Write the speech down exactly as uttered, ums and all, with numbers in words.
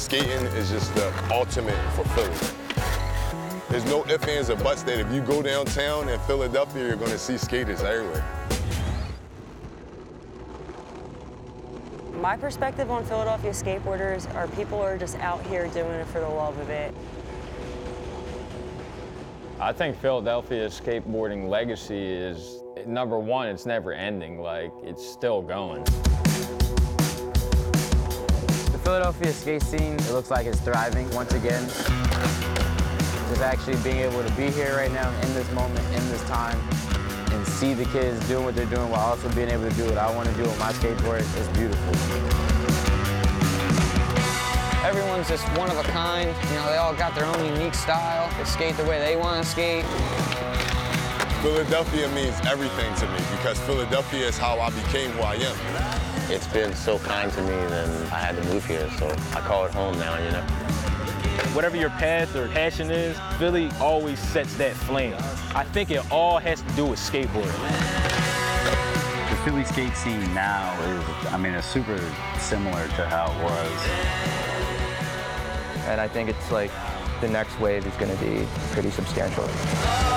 skating is just the ultimate for Philly. There's no ifs, ands, or buts that if you go downtown in Philadelphia, you're going to see skaters everywhere. My perspective on Philadelphia skateboarders are people are just out here doing it for the love of it. I think Philadelphia's skateboarding legacy is, number one, it's never ending. Like, it's still going. The Philadelphia skate scene, it looks like it's thriving once again. Just actually being able to be here right now in this moment, in this time, and see the kids doing what they're doing while also being able to do what I want to do with my skateboard is beautiful. Everyone's just one of a kind. You know, they all got their own unique style. They skate the way they want to skate. Philadelphia means everything to me because Philadelphia is how I became who I am. It's been so kind to me, then I had to move here, so I call it home now, you know. Whatever your path or passion is, Philly always sets that flame. I think it all has to do with skateboarding. The Philly skate scene now is, I mean, it's super similar to how it was. And I think it's like the next wave is going to be pretty substantial.